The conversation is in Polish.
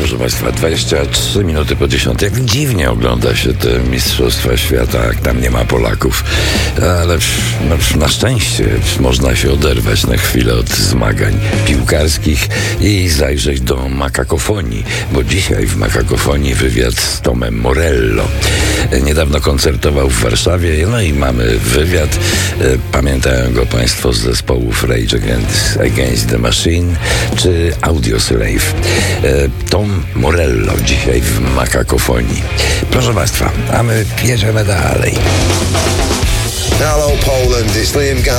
Proszę Państwa, 23 minuty po 10. Jak dziwnie ogląda się te Mistrzostwa Świata, jak tam nie ma Polaków. Ale na szczęście można się oderwać na chwilę od zmagań piłkarskich i zajrzeć do makakofonii, bo dzisiaj w makakofonii wywiad z Tomem Morello. Niedawno koncertował w Warszawie, no i mamy wywiad. Pamiętają go Państwo z zespołów Rage Against the Machine czy Audioslave. Tom Morello dzisiaj w makakofonii. Proszę Państwa, a my jedziemy dalej. Hello Poland, it's Liam Gallagher.